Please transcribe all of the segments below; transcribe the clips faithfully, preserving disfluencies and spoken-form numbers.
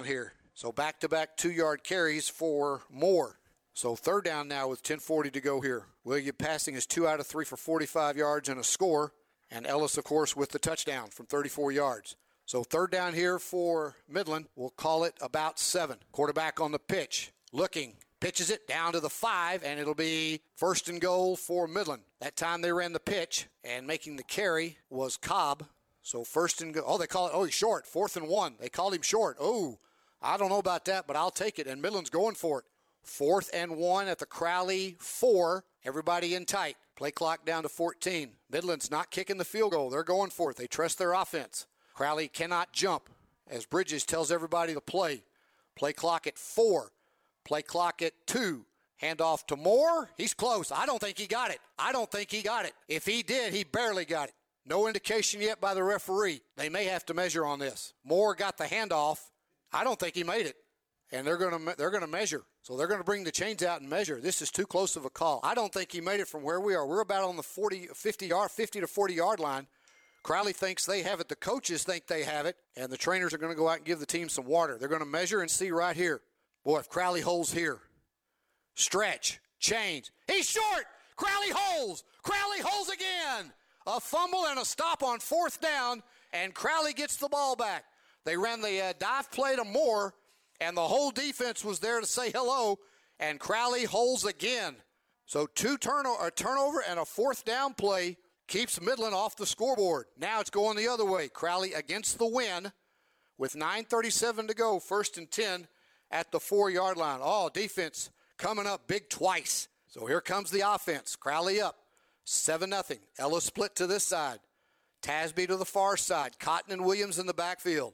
here. So back-to-back two-yard carries for Moore. So third down now with ten forty to go here. William passing is two out of three for forty-five yards and a score. And Ellis, of course, with the touchdown from thirty-four yards. So third down here for Midland. We'll call it about seven. Quarterback on the pitch. Looking. Pitches it down to the five, and it'll be first and goal for Midland. That time they ran the pitch, and making the carry was Cobb. So first and goal. Oh, they call it, oh, he's short. Fourth and one. They called him short. Oh, I don't know about that, but I'll take it. And Midland's going for it. Fourth and one at the Crowley four. Everybody in tight. Play clock down to fourteen. Midland's not kicking the field goal. They're going for it. They trust their offense. Crowley cannot jump as Bridges tells everybody to play. Play clock at four. Play clock at two. Hand off to Moore. He's close. I don't think he got it. I don't think he got it. If he did, he barely got it. No indication yet by the referee. They may have to measure on this. Moore got the handoff. I don't think he made it. And they're going to they're going to measure. So they're going to bring the chains out and measure. This is too close of a call. I don't think he made it from where we are. We're about on the forty, fifty yard, fifty to forty yard line. Crowley thinks they have it. The coaches think they have it. And the trainers are going to go out and give the team some water. They're going to measure and see right here. Boy, if Crowley holds here. Stretch. Change. He's short. Crowley holds. Crowley holds again. A fumble and a stop on fourth down, and Crowley gets the ball back. They ran the uh, dive play to Moore, and the whole defense was there to say hello, and Crowley holds again. So two turnover, a turnover and a fourth down play keeps Midland off the scoreboard. Now it's going the other way. Crowley against the win with nine thirty-seven to go, first and ten at the four-yard line. Oh, defense coming up big twice. So here comes the offense. Crowley up. seven nothing. Ellis split to this side. Tasby to the far side. Cotton and Williams in the backfield.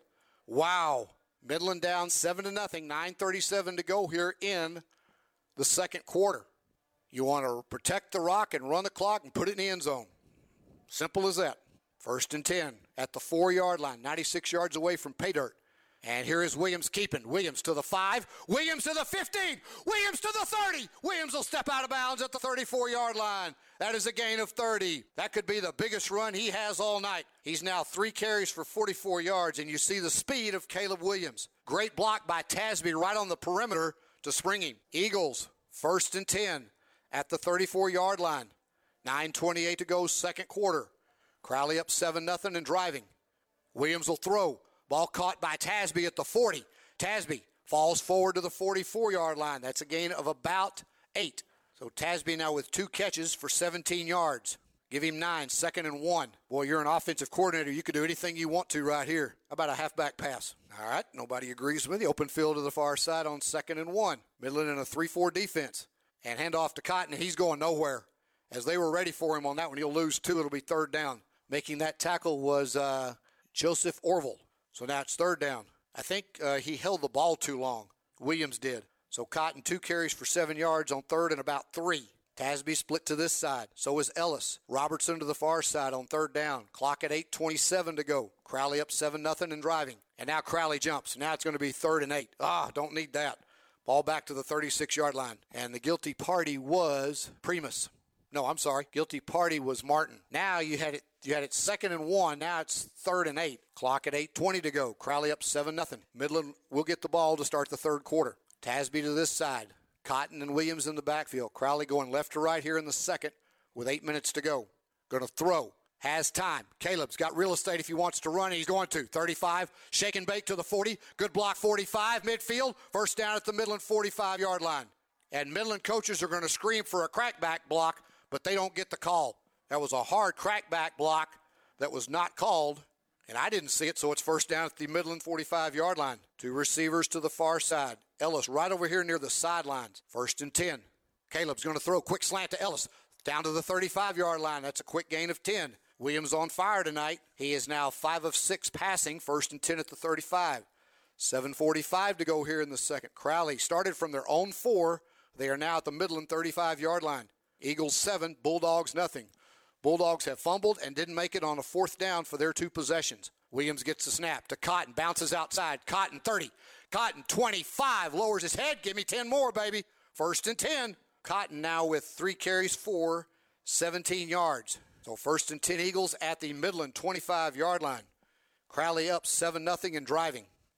Wow. Midland down seven to nothing. nine thirty-seven to go here in the second quarter. You want to protect the rock and run the clock and put it in the end zone. Simple as that. First and ten at the four-yard line. ninety-six yards away from pay dirt. And here is Williams keeping. Williams to the five. Williams to the fifteen. Williams to the thirty. Williams will step out of bounds at the thirty-four-yard line. That is a gain of thirty. That could be the biggest run he has all night. He's now three carries for forty-four yards, and you see the speed of Caleb Williams. Great block by Tasby right on the perimeter to spring him. Eagles, first and ten at the thirty-four-yard line. nine twenty-eight to go, second quarter. Crowley up seven nothing and driving. Williams will throw. Ball caught by Tasby at the forty. Tasby falls forward to the forty-four-yard line. That's a gain of about eight. So Tasby now with two catches for seventeen yards. Give him nine, second and one. Boy, you're an offensive coordinator. You could do anything you want to right here. How about a halfback pass? All right, nobody agrees with you. Open field to the far side on second and one. Midland in a three four defense. And handoff to Cotton, and he's going nowhere. As they were ready for him on that one, he'll lose two. It'll be third down. Making that tackle was uh, Joseph Orville. So now it's third down. I think uh, he held the ball too long. Williams did. So Cotton, two carries for seven yards on third and about three. Tasby split to this side. So is Ellis. Robertson to the far side on third down. Clock at eight twenty-seven to go. Crowley up seven nothing and driving. And now Crowley jumps. Now it's going to be third and eight. Ah, don't need that. Ball back to the thirty-six-yard line. And the guilty party was Primus. No, I'm sorry. Guilty party was Martin. Now you had it You had it second and one. Now it's third and eight. Clock at eight twenty to go. Crowley up seven nothing. Midland will get the ball to start the third quarter. Tasby to this side. Cotton and Williams in the backfield. Crowley going left to right here in the second with eight minutes to go. Going to throw. Has time. Caleb's got real estate if he wants to run. He's going to. thirty-five. Shake and bake to the forty. Good block forty-five. Midfield. First down at the Midland forty-five-yard line. And Midland coaches are going to scream for a crackback block, but they don't get the call. That was a hard crackback block that was not called, and I didn't see it, so it's first down at the Midland forty-five-yard line. Two receivers to the far side. Ellis right over here near the sidelines. First and ten. Caleb's going to throw a quick slant to Ellis. Down to the thirty-five-yard line. That's a quick gain of ten. Williams on fire tonight. He is now five of six passing. First and ten at the thirty-five. seven forty-five to go here in the second. Crowley started from their own four. They are now at the Midland thirty-five-yard line. Eagles seven, Bulldogs nothing. Bulldogs have fumbled and didn't make it on a fourth down for their two possessions. Williams gets the snap to Cotton, bounces outside. Cotton thirty. Cotton twenty-five, lowers his head. Give me ten more, baby. First and ten. Cotton now with three carries for seventeen yards. So first and ten Eagles at the Midland twenty-five-yard line. Crowley up seven nothing and driving.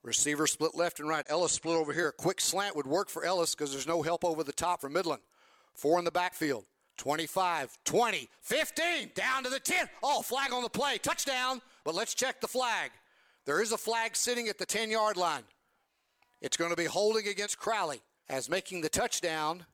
Receiver split left and right. Ellis split over here. A quick slant would work for Ellis because there's no help over the top for Midland. Four in the backfield. twenty-five, twenty, fifteen, down to the ten. Oh, flag on the play. Touchdown. But let's check the flag. There is a flag sitting at the ten-yard line. It's going to be holding against Crowley, as making the touchdown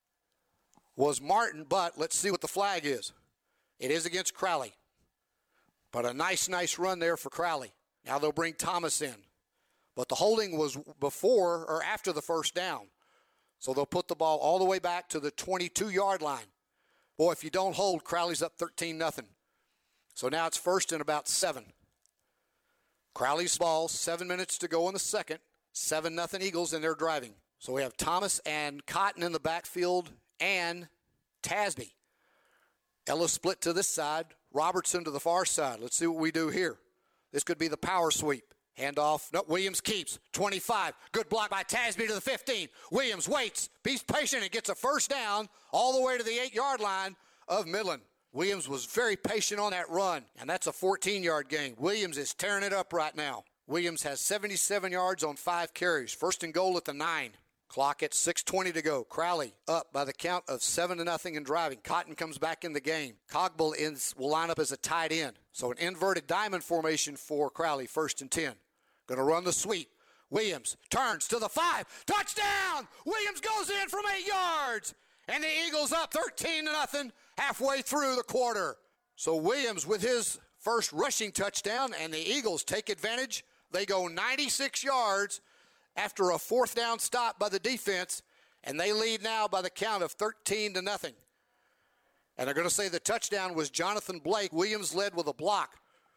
was Martin, but let's see what the flag is. It is against Crowley. But a nice, nice run there for Crowley. Now they'll bring Thomas in. But the holding was before or after the first down. So they'll put the ball all the way back to the twenty-two-yard line. Boy, if you don't hold, Crowley's up thirteen nothing. So now it's first and about seven. Crowley's ball, seven minutes to go in the second. seven nothing Eagles, and they're driving. So we have Thomas and Cotton in the backfield and Tasby. Ellis split to this side, Robertson to the far side. Let's see what we do here. This could be the power sweep. Handoff. No, Williams keeps. twenty-five. Good block by Tasby to the fifteen. Williams waits. He's patient and gets a first down all the way to the eight-yard line of Midland. Williams was very patient on that run, and that's a fourteen-yard gain. Williams is tearing it up right now. Williams has seventy-seven yards on five carries. First and goal at the nine. Clock at six twenty to go. Crowley up by the count of seven to nothing and driving. Cotton comes back in the game. Cogbull ends, will line up as a tight end. So an inverted diamond formation for Crowley, first and ten. Going to run the sweep. Williams turns to the five. Touchdown! Williams goes in from eight yards. And the Eagles up thirteen to nothing halfway through the quarter. So Williams with his first rushing touchdown, and the Eagles take advantage. They go ninety-six yards after a fourth down stop by the defense, and they lead now by the count of thirteen to nothing. And they're going to say the touchdown was Jonathan Blake. Williams led with a block.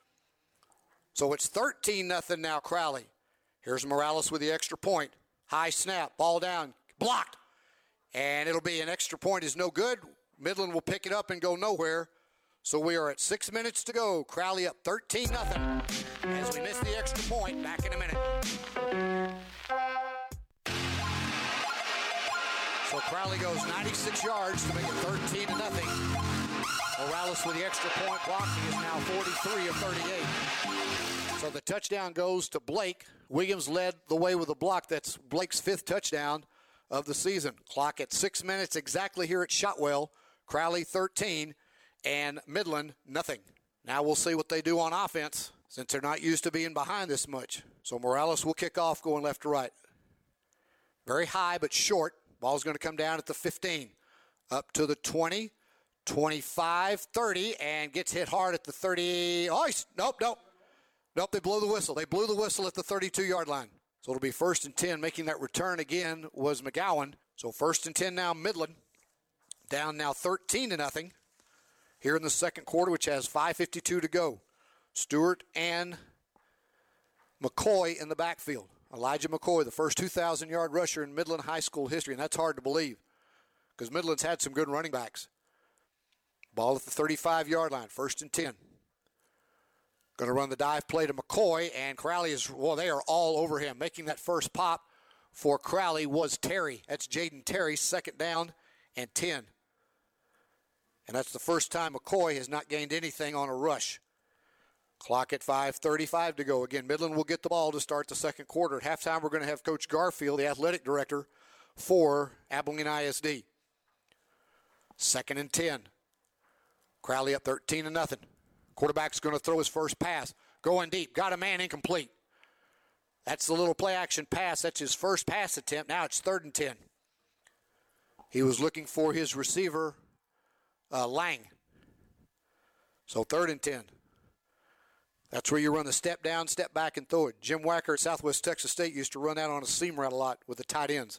So it's thirteen nothing now, Crowley. Here's Morales with the extra point. High snap, ball down, blocked. And it'll be an extra point is no good. Midland will pick it up and go nowhere. So we are at six minutes to go. Crowley up thirteen nothing as we miss the extra point. Back in a minute. So Crowley goes ninety-six yards to make it thirteen to nothing. Morales with the extra point block. He is now forty-three of thirty-eight. So the touchdown goes to Blake. Williams led the way with a block. That's Blake's fifth touchdown of the season. Clock at six minutes exactly here at Shotwell. Crowley thirteen and Midland nothing. Now we'll see what they do on offense since they're not used to being behind this much. So Morales will kick off going left to right. Very high but short. Ball's going to come down at the fifteen. Up to the twenty, twenty-five, thirty, and gets hit hard at the thirty. Oh, he's, nope, nope. Nope, they blew the whistle. They blew the whistle at the thirty-two-yard line. So it'll be first and ten. Making that return again was McGowan. So first and ten now, Midland. Down now thirteen to nothing. Here in the second quarter, which has five fifty-two to go. Stewart and McCoy in the backfield. Elijah McCoy, the first two thousand-yard rusher in Midland High School history, and that's hard to believe because Midland's had some good running backs. Ball at the thirty-five-yard line, first and ten. Going to run the dive play to McCoy, and Crowley is, well, they are all over him. Making that first pop for Crowley was Terry. That's Jaden Terry, second down and ten. And that's the first time McCoy has not gained anything on a rush. Clock at five thirty-five to go. Again, Midland will get the ball to start the second quarter. At halftime, we're going to have Coach Garfield, the athletic director for Abilene I S D. Second and ten. Crowley up thirteen to nothing. Quarterback's going to throw his first pass. Going deep. Got a man incomplete. That's the little play-action pass. That's his first pass attempt. Now it's third and ten. He was looking for his receiver, uh, Lang. So third and ten. That's where you run the step down, step back, and throw it. Jim Wacker at Southwest Texas State used to run that on a seam route a lot with the tight ends.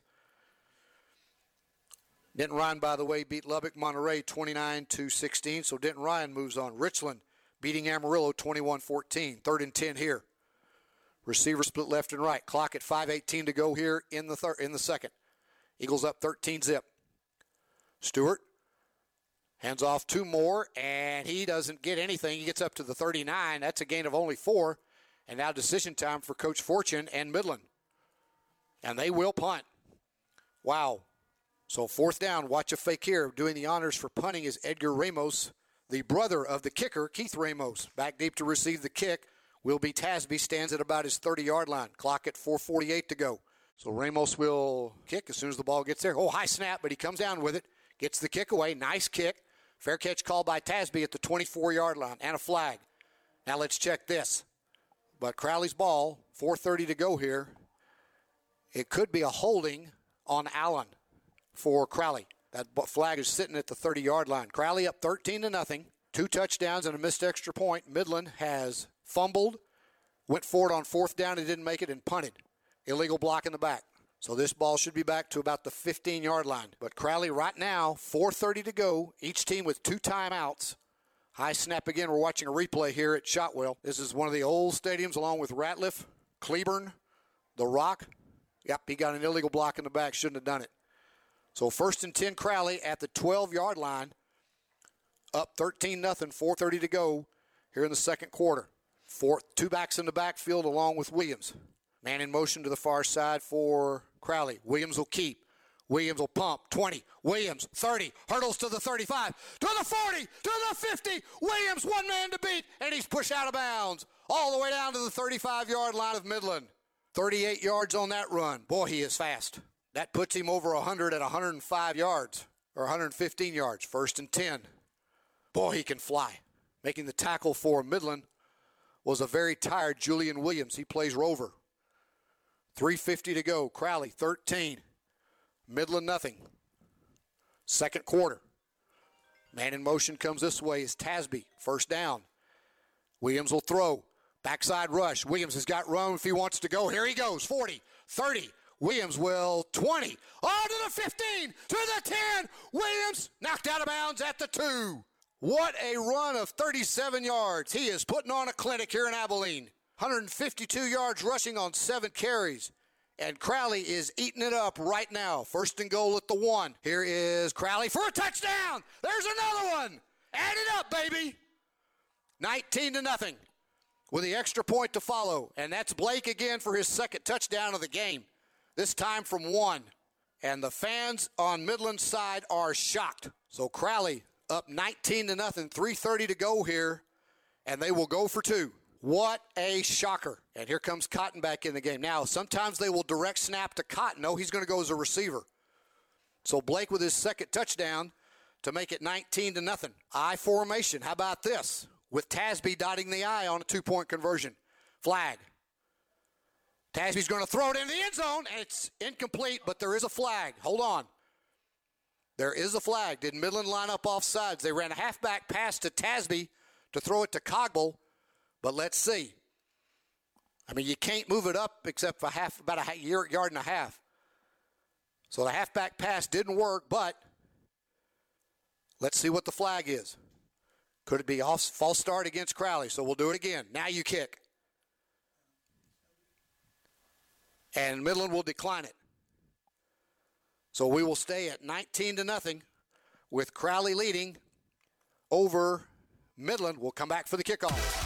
Denton Ryan, by the way, beat Lubbock Monterey twenty-nine to sixteen, so Denton Ryan moves on. Richland beating Amarillo twenty-one fourteen. Third and ten here. Receiver split left and right. Clock at five eighteen to go here in the third, in the second. Eagles up thirteen zip. Stewart hands off two more, and he doesn't get anything. He gets up to the thirty-nine. That's a gain of only four. And now decision time for Coach Fortune and Midland. And they will punt. Wow. So fourth down, watch a fake here. Doing the honors for punting is Edgar Ramos, the brother of the kicker, Keith Ramos. Back deep to receive the kick will be Tasby, stands at about his thirty-yard line. Clock at four forty-eight to go. So Ramos will kick as soon as the ball gets there. Oh, high snap, but he comes down with it. Gets the kick away. Nice kick. Fair catch called by Tasby at the twenty-four-yard line. And a flag. Now let's check this. But Crowley's ball, four thirty to go here. It could be a holding on Allen for Crowley. That flag is sitting at the thirty-yard line. Crowley up thirteen to nothing. Two touchdowns and a missed extra point. Midland has fumbled, went forward on fourth down and didn't make it, and punted. Illegal block in the back. So this ball should be back to about the fifteen-yard line. But Crowley right now, four thirty to go. Each team with two timeouts. High snap again. We're watching a replay here at Shotwell. This is one of the old stadiums along with Ratliff, Cleburne, The Rock. Yep, he got an illegal block in the back. Shouldn't have done it. So first and ten, Crowley at the twelve-yard line. Up thirteen nothing, four thirty to go here in the second quarter. Four, two backs in the backfield along with Williams. Man in motion to the far side for Crowley. Williams will keep. Williams will pump. twenty. Williams, thirty. Hurdles to the thirty-five. To the forty. To the fifty. Williams, one man to beat. And he's pushed out of bounds. All the way down to the thirty-five-yard line of Midland. thirty-eight yards on that run. Boy, he is fast. That puts him over one hundred at one hundred five yards. Or one hundred fifteen yards. First and ten. Boy, he can fly. Making the tackle for Midland was a very tired Julian Williams. He plays Rover. three fifty to go. Crowley, thirteen. Midland, nothing. Second quarter. Man in motion comes this way is Tasby. First down. Williams will throw. Backside rush. Williams has got room if he wants to go. Here he goes. forty, thirty. Williams will twenty. Oh, to the fifteen. To the ten. Williams knocked out of bounds at the two. What a run of thirty-seven yards. He is putting on a clinic here in Abilene. one hundred fifty-two yards rushing on seven carries. And Crowley is eating it up right now. First and goal at the one. Here is Crowley for a touchdown. There's another one. Add it up, baby. nineteen to nothing with the extra point to follow. And that's Blake again for his second touchdown of the game. This time from one. And the fans on Midland's side are shocked. So Crowley up nineteen to nothing, three thirty to go here, and they will go for two. What a shocker. And here comes Cotton back in the game. Now, sometimes they will direct snap to Cotton. No, he's going to go as a receiver. So Blake with his second touchdown to make it nineteen to nothing. I formation. How about this? With Tasby dotting the I on a two-point conversion. Flag. Tasby's going to throw it in the end zone, and it's incomplete, but there is a flag. Hold on. There is a flag. Did Midland line up off sides? They ran a halfback pass to Tasby to throw it to Cogble, but let's see. I mean, you can't move it up except for half, about a yard and a half. So the halfback pass didn't work, but let's see what the flag is. Could it be off false start against Crowley? So we'll do it again. Now you kick. And Midland will decline it. So we will stay at nineteen to nothing with Crowley leading over Midland. We'll come back for the kickoff.